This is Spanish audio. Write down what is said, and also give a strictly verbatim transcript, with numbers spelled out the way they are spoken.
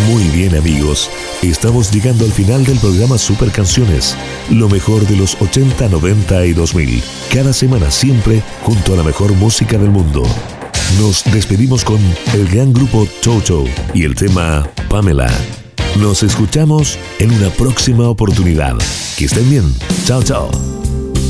Muy bien, amigos, estamos llegando al final del programa Super Canciones, lo mejor de los ochenta, noventa y dos mil, cada semana siempre junto a la mejor música del mundo. Nos despedimos con el gran grupo Toto y el tema Pamela. Nos escuchamos en una próxima oportunidad. Que estén bien. Chao, chao.